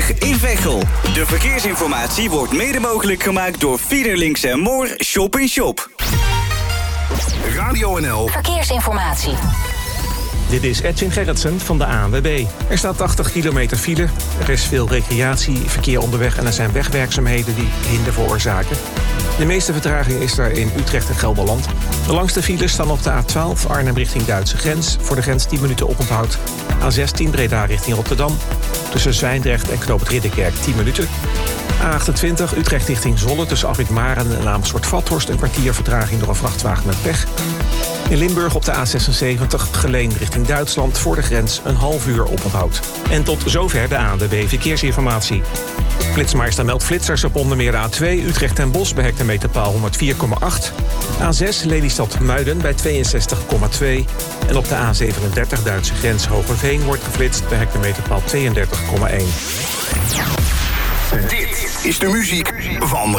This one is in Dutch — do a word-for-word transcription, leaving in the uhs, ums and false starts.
twintig in Veghel. De verkeersinformatie wordt mede mogelijk gemaakt door Fiederlinks en Moor Shop in Shop. Radio N L Verkeersinformatie. Dit is Edwin Gerritsen van de A N W B. Er staat tachtig kilometer file. Er is veel recreatieverkeer onderweg en er zijn wegwerkzaamheden die hinder veroorzaken. De meeste vertraging is er in Utrecht en Gelderland. De langste files staan op de A twaalf Arnhem richting Duitse grens. Voor de grens tien minuten oponthoud. A zestien Breda richting Rotterdam. Tussen Zwijndrecht en Knoop het Ridderkerk tien minuten. A achtentwintig Utrecht richting Zwolle tussen Afrit Maren en Amersfoort-Vathorst een kwartier vertraging door een vrachtwagen met pech. In Limburg op de A zesenzeventig Geleen richting Duitsland voor de grens een half uur oponthoud. En tot zover de A N W B Verkeersinformatie. Flitsmeister meldt flitsers op onder meer de A twee Utrecht en Bosch bij hectometerpaal honderdvier komma acht. A zes Lelystad Muiden bij tweeënzestig komma twee. En op de A zevenendertig Duitse grens Hogerveen wordt geflitst bij hectometerpaal tweeëndertig komma één. Dit is de muziek van